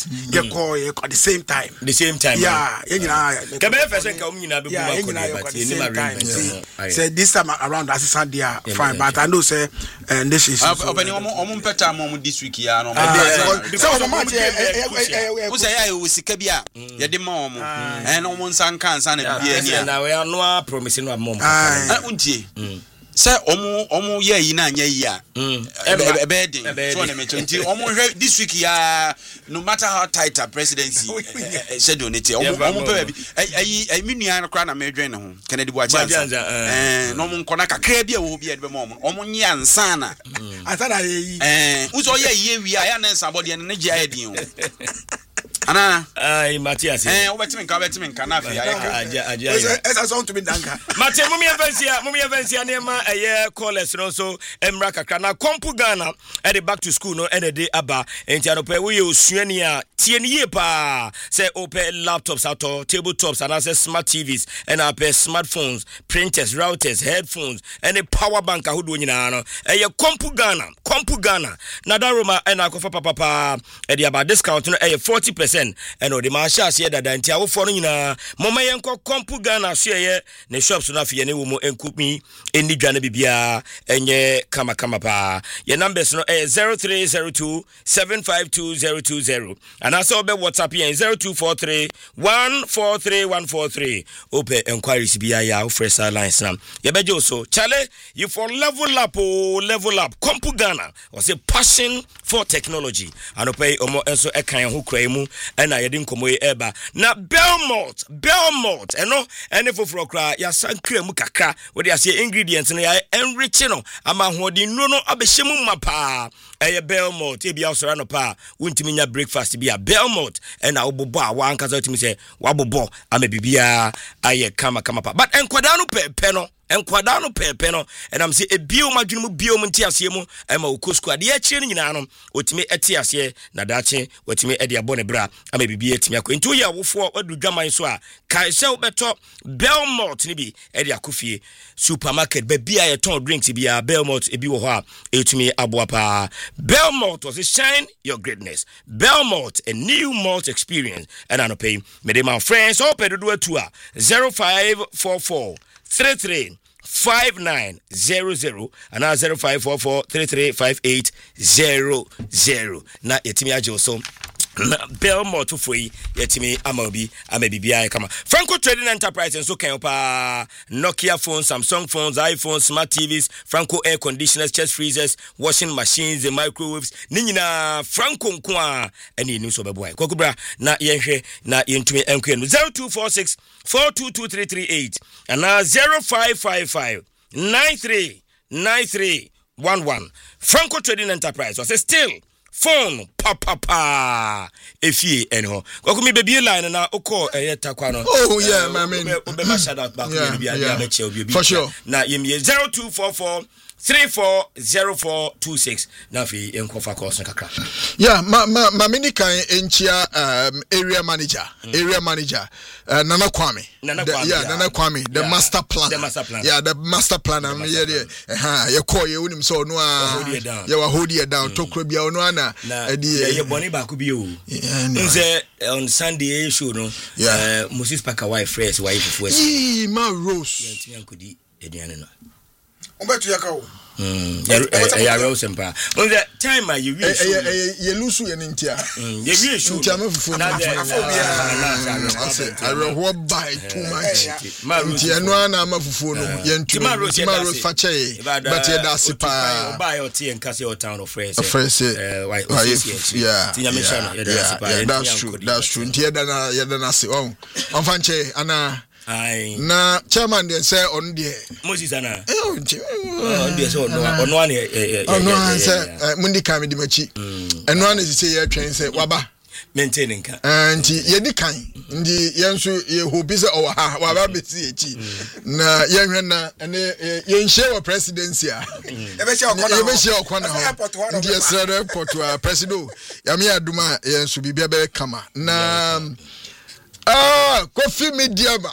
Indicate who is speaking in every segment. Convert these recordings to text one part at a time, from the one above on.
Speaker 1: you call at the same time. Yeah,
Speaker 2: Kabe first and come in a
Speaker 1: say this time around as Sunday fine, but I know say and this is
Speaker 3: open on peta mom this week ya no.
Speaker 1: So the match
Speaker 3: who say I will sika bia ye de mom and on one san kan san na bia
Speaker 2: na we are no promising no mom.
Speaker 3: Untie. Say omo ye yi na anya yi a ebedin so na me nti omo hwe this week ya no matter how tight a presidency schedule it omo pe bi ai minua na kra na me dwen ne ho Kennedy Boachi no omo nkona kakra bia wo bia de be omo nye ansana
Speaker 1: asana yi
Speaker 3: uzo ye yi wi ya na nsa body ne gye ayedin o ana
Speaker 2: Matthias
Speaker 3: obetimi nka na afia ya
Speaker 1: esa so to be danka
Speaker 2: Mate mummy evansia na ma callers no so emra kakra na kompu Ghana at the back to school no and the aba enti anope we osuani a tie ne ye pa say open laptops ato tabletops and access smart TVs and apple smartphones printers routers headphones and a power bank ahodo nyina no kompu Ghana na daroma and akofa papa e the aba discount no 40% and the marshal say that enti awofo no nyina moma yenko kompu Ghana so ye ne shops no afie ne wo mo enkumi eni dwane bibia enye kama pa your numbers no 0302 752020 and also be WhatsApp here 0243 143143 open inquiries bia ya fresh lines na ye beje so chale you for level up kompu Ghana or say passion for technology and open omo enso ekan ho kwaimu na ye din komo eba na Belmont eno ene foforo kra ya sankra mu kakra we dey say ingredients no ya enrich no ama hodin no abehemu mapa eye Belmont e bia osora no pa wontimi nya breakfast bia Belmont ena obobo a wa anka zatimi say wabobo ama bibia aye kama pa but enkwada no pepe no and I'm say a bio madwunu bio muntiasie mu ema okosku ade a chire nyina no otimi etiasie na dache otimi ede abone bra ama bibia etimi akọ nti oya wofo wadu dwaman so a kai se obeto Belmont ni bi ede akofie supermarket ba bia ye ton drinks bia Belmont ebi wo ho a etimi aboa pa Belmont was a shine your greatness Belmont a new malt experience and I no pay me my friends open do a tour 0544 33 5900 and now 0544 335800 na yetimi ajo so Belmont to free yetimi amabi amebibia kama Franco Trading Enterprise so kan pa Nokia phones, Samsung phones, iPhones, smart TVs, Franco air conditioners, chest freezers, washing machines, the microwaves ninyina Franco nko ene ni so beboy kokubra na yenhwe na yentumi enko 0246 422338 and now 0555 939311 Franco Trading Enterprise was still phone papa efie enho kokumi baby line na oko takwa no
Speaker 1: oh yeah my man
Speaker 2: be ma shout out back be be che obi
Speaker 1: for sure
Speaker 2: na yemie 0244 340426 na fi enkofa course kakra
Speaker 1: yeah ma mini kan enchia area manager Nana Kwame the master plan yeah the master plan am here there you call you unim so no you wa hold you down tokro bia ono ana
Speaker 2: ye boni ba ku bi o nze on Sunday show no Moses Parker wife fresh wife
Speaker 1: ma Rose
Speaker 2: yantimi ankodi ediane no
Speaker 1: Umbetu yakao.
Speaker 2: Ya Rose mpa. On the time you wish
Speaker 1: you lose you ntia.
Speaker 2: You wish you
Speaker 1: ntia mafufu. I will buy too much. Ntia no ana mafufu no. Yentu. Tomorrow fache. But ye da sipa.
Speaker 2: Buy your tea and cast your town of friends.
Speaker 1: Yeah. That's true. Ntia da ya da nasi. On fanche ana na chairman dey say on there
Speaker 2: Moses ana
Speaker 1: on there so ono an say mundi kan me di machi eno an say ye twen say waba
Speaker 2: maintaining kan
Speaker 1: anti ye di kan ndi yenso ye hobi say o ha waba beti echi na ye hwe na ene ye nhye wa presidency a ye be share okwana ho ndi ye sere airport wa president ya me aduma yenso bibia be kama na Kofi Mediama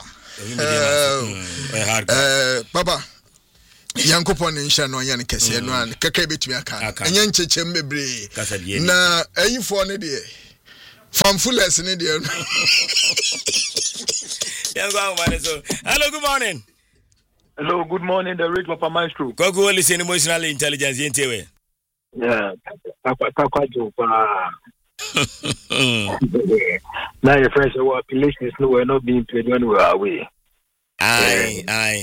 Speaker 1: Baba Yankopon nsha no yan kese no an kaka betumi aka enye nchechem bebre na ayifo ne de Fanfulless in India.
Speaker 2: Hello, good morning.
Speaker 4: Hello, good morning, the rich Papa Maestro.
Speaker 2: Go listen emotional intelligence in TV.
Speaker 4: Yeah, Papa now your friends are population is nowhere not being paid when we are away.
Speaker 2: Aye.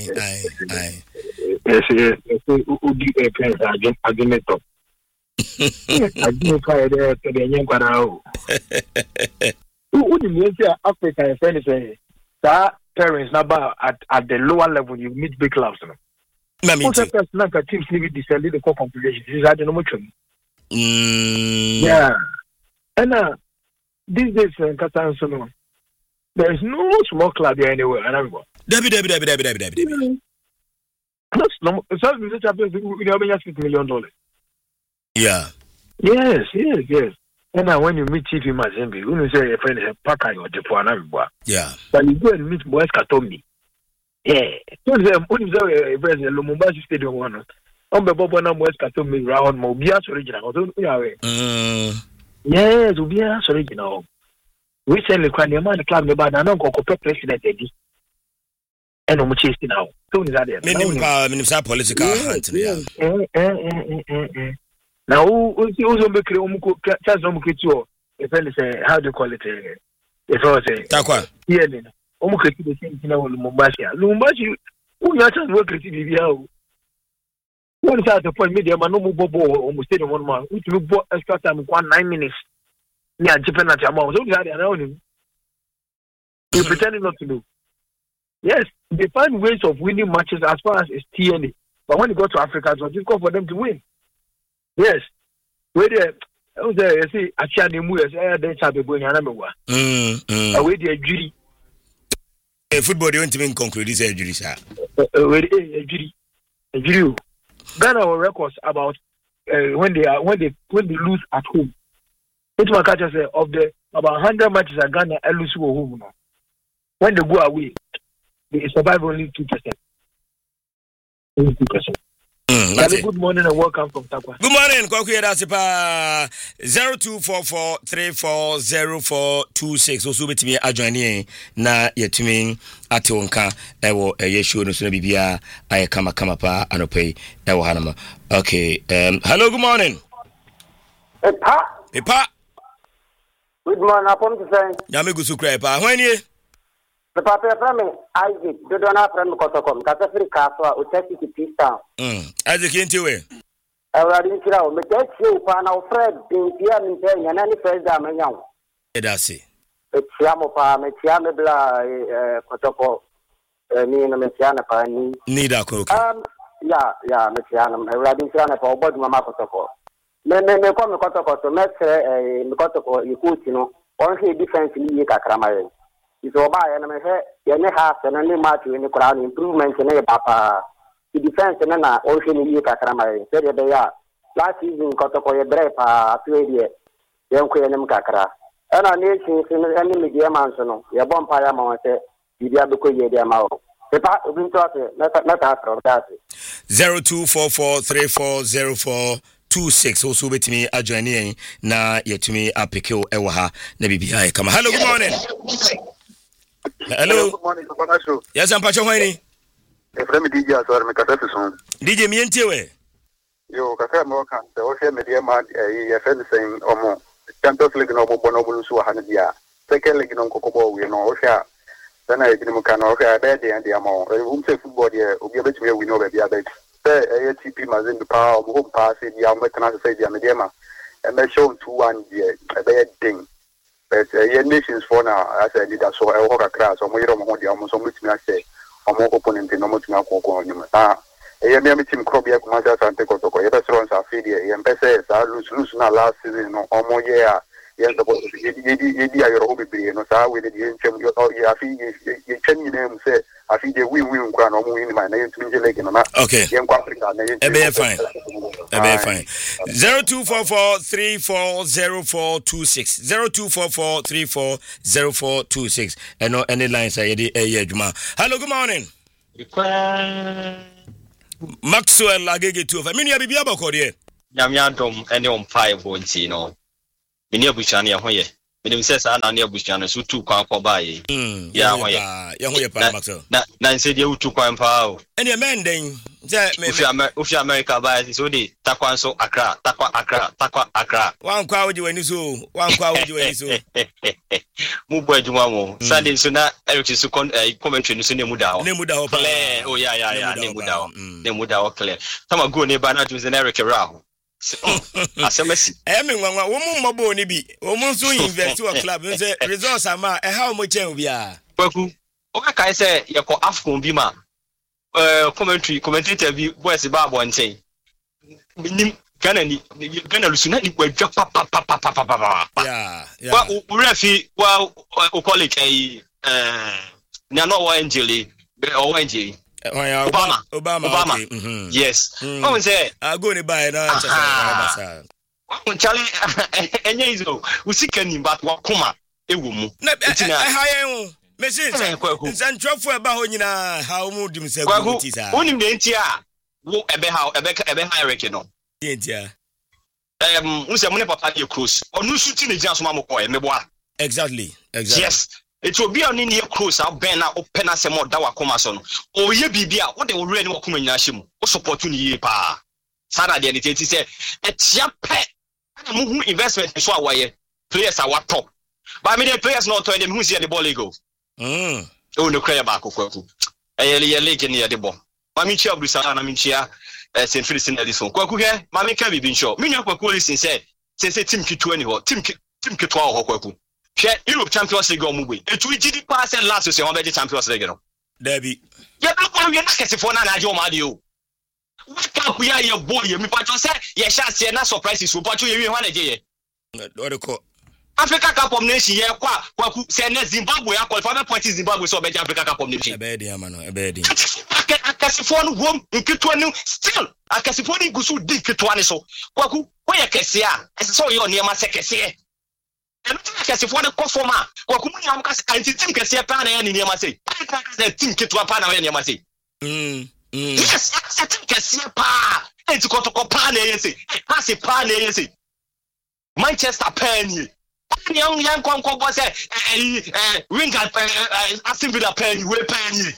Speaker 4: Yes, who give a friends again it up. I didn't fire there to the young one now. Who did say Africa friends say that parents number at the lower level you meet big clubs. Most of us like a team sleep descended the core population. This is at the normal. Yeah. And these days in Qatar, there is no small club here anywhere. And everywhere.
Speaker 2: Debbie.
Speaker 4: So we have $50 million.
Speaker 2: Yeah.
Speaker 4: Yes. And when you meet Chief Mazembe, you say a friend is a packer or the poor everywhere.
Speaker 2: Yeah.
Speaker 4: But you go and meet Boys Katomi. Yeah. So what is a president Lumumbashi Stadium one? On the Bobo and Boys Katomi round Mobias original. Yes, Mobias original. Recently, when the man club about an uncle president Eddie. And I'm chasing now. So is that there?
Speaker 2: Minimum political hunt.
Speaker 4: Now, also make how do you call it? If I say,
Speaker 2: Takwa.
Speaker 4: Yeah, almost the same thing on Lumumbashi, who not work at the what is at the point? Media, no more bobo, almost 1 month, which you bought extra time 9 minutes. Yeah, Japan at your mouth. So that you're pretending not to do. Yes, they find ways of winning matches as far as it's TNA. But when you go to Africa, it's difficult for them to win. Yes. Where they see a channel moves, they have a going on. Away the jury.
Speaker 2: Football, they won't even conclude this jury, sir.
Speaker 4: A jury. Ghana our records about when they lose at home. It's my catcher say of the about 100 matches at Ghana and lose at home now. When they go away, they survive only 2%. Only 2%. Good morning and welcome from Takwa.
Speaker 2: Good morning, Kwaku Dasipa 0244340426. Also betimi adjoining na yetimi atonka ewo yeshu no so bibia aye kama pa anopai ewo hanama. Okay, hello, good morning. Epa.
Speaker 5: Good morning, upon to say.
Speaker 2: Yame gusukra epa. Hwani?
Speaker 5: The papa from Isaac, do not from Kotocom, Catafri Castle, Utaki Pista.
Speaker 2: Isaac Intiwe.
Speaker 5: I will ring it out, but that's you, Pana Fred, being here and any first damn young.
Speaker 2: Edasi.
Speaker 5: It's Yamopa, Metiamebla, Kotoco, Nina Metiana Pani.
Speaker 2: Nida Cook.
Speaker 5: Yeah, Metiana, I will ring it out, but Mamma Kotoco. Then they come to Kotoco, so let's say, Kotoco, you could, only defense in Yakramay. It's over, and I'm here, half and only match in the crown improvements in a papa. The defense and then also in the Kakramay. Said they are. Last season, Kotokoya Brepa, 2 years, young Queen Kakra. And our nation is any media mansion, your bonfire mountain, you have to go your mouth. The part of not after that.
Speaker 2: 0244340426 also betimi adjoining na yetumi apekeo ewaha na bibia kama. Hello, good morning. Hello.
Speaker 6: Good morning, Papa.
Speaker 2: Yes, I'm Pacho Wayne.
Speaker 6: Efrem DJ asor me kata son.
Speaker 2: DJ mientewe.
Speaker 6: Yo, kaka mo kan se o she media man efen sen omo. Champions League no bono bulu su ha na dia. Second league no kokobo we no o sha. Then I didn't can o sha be dey and dey amo. Say football there obi betumi we no be bia bet. Say ATP Mazembe pa o ho pa se dia mo kana se dia media ma. E me show 2-1 there. E be ding. But nations for now, as I did, so I walk across, or more than almost something I say, or more opponent in almost now. A young team crop, you come out and take out the restaurants are feeding, and Pesses are loose now last season, or more year. Yes, supposed to be your hobby, no, sir, with the ancient, you change your name, say, I think they win, crown or win my name to leg in a
Speaker 2: okay, young Africa, fine. 0244340426 0244340426 and no any lines I did a Juma. Hello, good morning. Maxwell Agege 2 of Minia Bibia Bokode.
Speaker 7: Yamiantom any on 5 won't see no. Minia Bushania Hoye. Menim say sa na abusua no so tu kwan ko bae. Ya ho ye pa Maxwell. Na say dey utu kwan pa o.
Speaker 2: Ene men den
Speaker 7: Ufi America bae so dey takwa so Accra. Wan
Speaker 2: kwa oji wani so.
Speaker 7: Mu bo adwuma mo. Sunday so na Eric so commentary no so ne mu da ho. Clear. Oh yeah, ne mu da ho clear. Tama go ne ba na to Eric Raho. Asemesi
Speaker 2: me nwanwa wo mu mabo ni bi wo mu so invest wa club nse results ama how much chen bia
Speaker 7: kwaku o ka kai say ye ko Afcon bi ma commentator bi boys ba bonten nim Ghana lusuna ni kwa pa
Speaker 2: yeah
Speaker 7: wa refi wa o college na no wa Angeli o Angeli Obama.
Speaker 2: Okay.
Speaker 7: Yes. Oh, say
Speaker 2: go ni buy na chasa.
Speaker 7: Charlie enye izo. Usika ni but wakoma ewo mu.
Speaker 2: Na hayen message. Nsantwafo eba ho nyina ha mu dim se go tisa.
Speaker 7: Onim de ntia wo ebe ha reke no.
Speaker 2: Ntia.
Speaker 7: Unse mo ne papa dey close. Onu suti ne gyan so ma mo ko e meboa.
Speaker 2: Exactly.
Speaker 7: Yes. It will be on in your close out ben out open as a more dawa comason. Oh, ye bibia, what they already walk in Yashim, or support you pa. Sada the editor said, a champ pet investment is why players are what top. But I mean, the players not to them who's here the ball go. Oh, no cry about Kwaku. A lake near the ball. Mammy Chia Brusana, I mean Chia, St. Phyllis in this one. Kwaku here, Mammy can be been sure. Minya Kwaku said, since a Tim Kitwani or Tim Kitwa or Kwaku. Europe Champions League or movie. It will GD pass and last to say on the Champions League.
Speaker 2: Debbie.
Speaker 7: Yeah, we are not getting for Nanajo Madio. What can we are your boy? You say, yes, I not surprises, but you want a day. Africa Cup of Nations, yeah, Kwaku, send Zimbabwe, I qualify my point is Zimbabwe, so better Africa Cup of Nations. A bedding. A Cassiphone womb in Kitwanu, still a Cassiphone Gusu Dick Kitwani so. Kwaku, where Cassia, I saw you near my second. And I for the conformer, or Kumunam anti-team can see a pan and near my say. I think it to a pan and near my say. Yes, I think I see a pa. And to go to Pan and say, pass a pan and say, Manchester Penny. Young Conco was a ring at Aston Villa Penny, where Penny.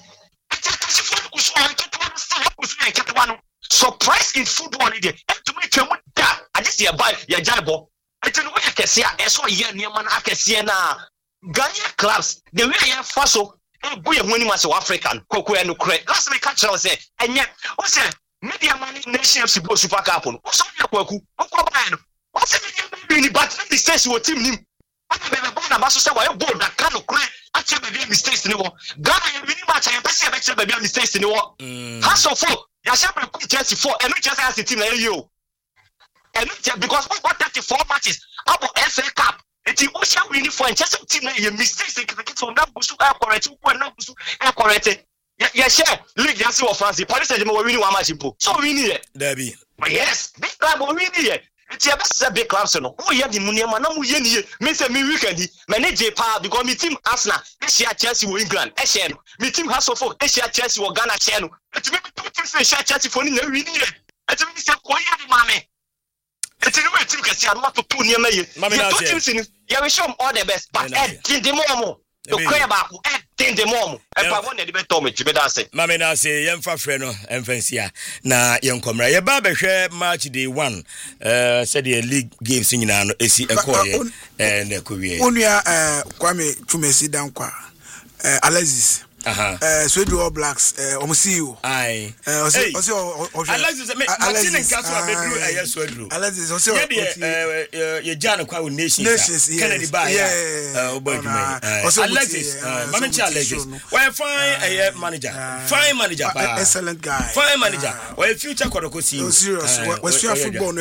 Speaker 7: Surprise in football, to make you that. I just see a buy your jabo. I don't know what I can say. I saw here near man. I can see now. Ghanaian clubs, the way I am faso, we are winning as African. Koko and Ukraine. Last week, I say, and yet, what's that? Media money nation Super Cup. What's your Koko? What's it? But the states will team him. I have born a master. Why you born that kind of crap? I tell me mistakes in the war. Ghana, mini match. I am best baby mistakes in the war. House of four. Yashapa put 34, and we just has the team like you. And because we got 34 matches about FA Cup, it's Ocean winning for and just team your mistakes. They get from that bush correct. Yes, League Yancy of France, Paris Saint-Germain winning one match. So we need it.
Speaker 2: Debbie.
Speaker 7: Yes, big club we need it. It's your best big club, so no. Oh, yeah, the money, man, I'm here. Miss me weekend, manage power because my team Arsenal, Asia Chelsea will England, Asian. My team has so for Asia Chelsea will Ghana channel. It's maybe 2 teams Asia Chelsea for no we need it. It's maybe say, quiet, mommy. It's a way to get you want to put near me. You will show all the best, but the more. The crab the more. And I wanted to tell me to be dancing.
Speaker 2: Mamma say, young Freno and Fencia. Na young comrade, your barber share match day 1. Said the league game singing on AC Ecoy and Korea.
Speaker 8: Only Kwame Tumesi Dankwa, Alexis. Sweden All Blacks, Omisiu.
Speaker 2: Aye.
Speaker 8: Alexis, Alexis, also,
Speaker 2: your Jana Kwa Nations, Kennedy by Alexis, Mamacha Alexis. Why fine manager? Fine manager,
Speaker 8: excellent guy.
Speaker 2: Fine manager. Why future Kodokosi?
Speaker 8: Serious. What's your football?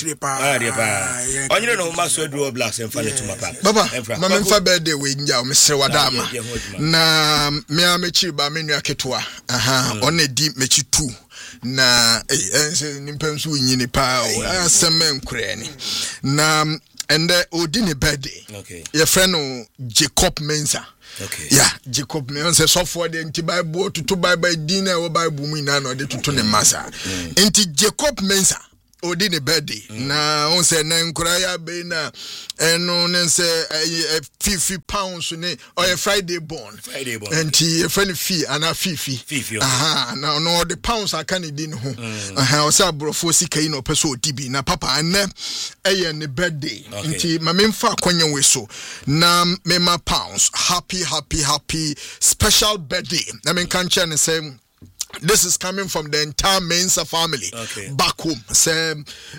Speaker 2: On you know, Sweden All Blacks and Fanny to my papa.
Speaker 1: Baba, Mamma Faber, we know Mr. Wadama. Na me mechi ba menu aketua on a deep mechi 2 na nimpemsu nyini pa asem nkure ni na ende odini birthday your friend Jacob Mensa. Yeah, Jacob Mensa software the anti bible to Bible dinner or Bible mu na no de tutu ne masa enti Jacob Mensa odi ne birthday na on say na nkura ya be na eno ne say £50 ne or Friday born enti friend fee ana fifi na no the pounds aka ne din ho o say abrofo sika yi no peso odibi na papa ene eye ne birthday enti ma memfa akonye we so na mema pounds happy special birthday na men kan chen say this is coming from the entire Mensah family back home. Say,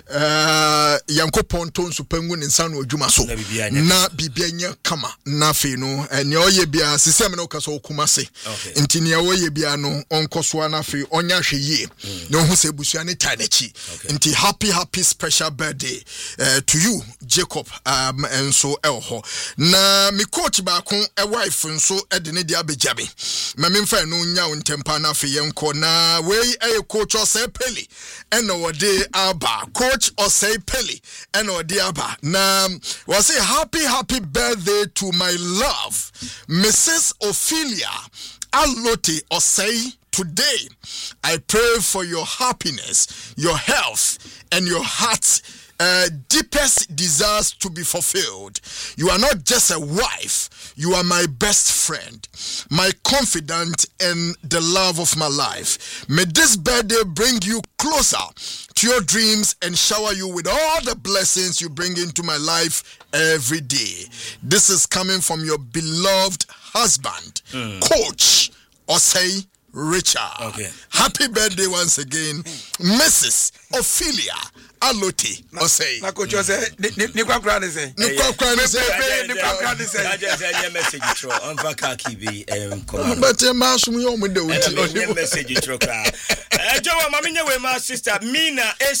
Speaker 1: Yanko Ponton Supengu in San Ojuma so na bibianya kama na fe no and ye bia sisem no kaso kumase intini ya ye bia no onko so na fe onya hwe ye no hu se busua ne tanechi inti happy special birthday to you Jacob and so elho na mi coach ba kon e wife nso e de ne dia bejabe ma memfa no nya untempa na fe yenko na we a coach Osei Peli and ode aba coach Osei Peli and ode aba na was a happy birthday to my love Mrs. Ophelia Alote Osei. Today I pray for your happiness, your health, and your heart's deepest desires to be fulfilled. You are not just a wife, you are my best friend, my confidant, and the love of my life. May this birthday bring you closer to your dreams and shower you with all the blessings you bring into my life every day. This is coming from your beloved husband, Coach Osei Richard. Happy birthday once again, Mrs. Ophelia Alote Osei.
Speaker 8: Na coach Osei, ni kwa krani say. Ni kwa krani say.
Speaker 2: I just send message through on vaka bi
Speaker 1: but masum yo mu de
Speaker 2: unti message through ka. Jowa maminya we ma sister Mina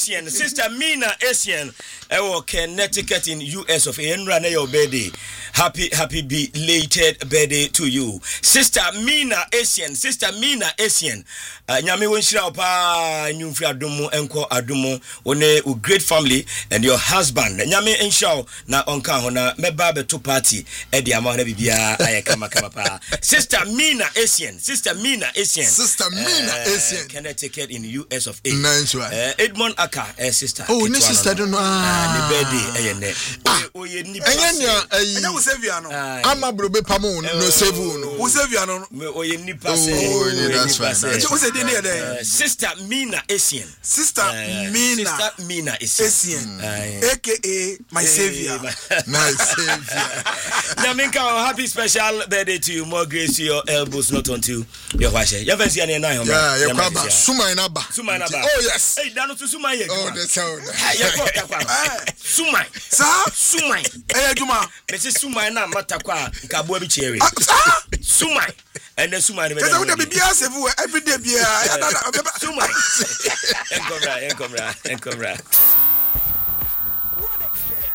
Speaker 2: Asian ewo Connecticut in US of Enra na your birthday. Happy belated birthday to you. Sister Mina Asian. Nyame wonshira opa nyumfri adumo enko adumo one a great family and your husband. Nyame enshaw na onka ho na meba beto party e dia ma na bibia aye kama pa. Sister Mina Asian. Connecticut in US of A.
Speaker 1: Nice one.
Speaker 2: Edmond Aka sister.
Speaker 1: Oh, ni sister don't know.
Speaker 2: The birthday ne. Oye ni
Speaker 8: Enya Usevia no.
Speaker 1: Ama brobe pamo no sevu no.
Speaker 8: Usevia no.
Speaker 2: Oye ni passe.
Speaker 1: Oh, that's fine.
Speaker 2: Sister Mina Asian.
Speaker 8: Sister Mina Asian. AKA my savior.
Speaker 1: My savior.
Speaker 2: Naminka, happy special birthday to you. More grace to your elbows, not onto your wash. You haven't seen any nine.
Speaker 1: Yeah, you're Sumainaba.
Speaker 2: Oh, yes. Hey, Dano to Sumai.
Speaker 1: Oh, that's how.
Speaker 2: Sumai. Sumai.
Speaker 8: Hey, Juma.
Speaker 2: Mrs. Sumai na matakwa kabuabi cherry. Sumai. And then Sumai.
Speaker 8: Every day,
Speaker 2: Sumai. Enkomra.